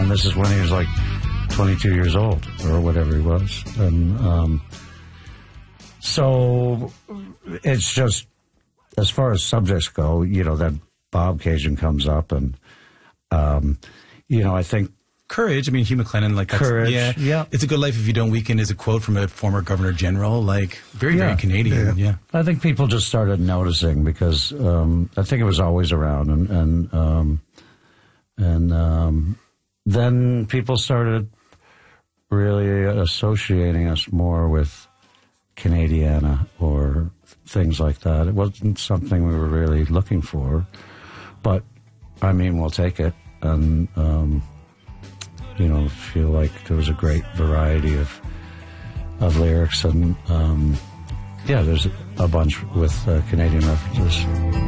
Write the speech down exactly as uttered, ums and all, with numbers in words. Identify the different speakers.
Speaker 1: and this is when he was like twenty-two years old or whatever he was. And um, so it's just, as far as subjects go, you know, that Bob Cajun comes up, and, um, you know, I think
Speaker 2: Courage. I mean, Hugh McLennan, like, that's,
Speaker 1: Courage,
Speaker 2: yeah,
Speaker 1: yeah.
Speaker 2: It's a Good Life If You Don't Weaken is a quote from a former Governor General, like, very,
Speaker 1: yeah.
Speaker 2: very Canadian, yeah. yeah.
Speaker 1: I think people just started noticing because um, I think it was always around, and and um, and um, then people started really associating us more with Canadiana or things like that. It wasn't something we were really looking for, but I mean, we'll take it, and um, you know, feel like there was a great variety of of lyrics, and um, yeah, there's a bunch with uh, Canadian references.